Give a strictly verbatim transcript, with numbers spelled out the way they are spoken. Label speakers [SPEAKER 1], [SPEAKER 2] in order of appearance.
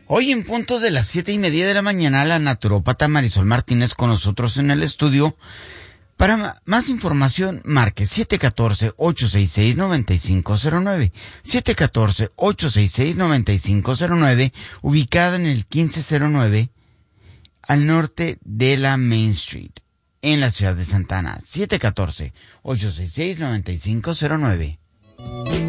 [SPEAKER 1] Hoy en punto de las siete y media de la mañana, la naturópata Marisol Martínez con nosotros en el estudio. Para más información, marque siete uno cuatro, ocho seis seis, nueve cinco cero nueve, siete uno cuatro, ocho seis seis, nueve cinco cero nueve, ubicada en el quince cero nueve, al norte de la Main Street, en la ciudad de Santa Ana. siete uno cuatro, ocho seis seis, nueve cinco cero nueve.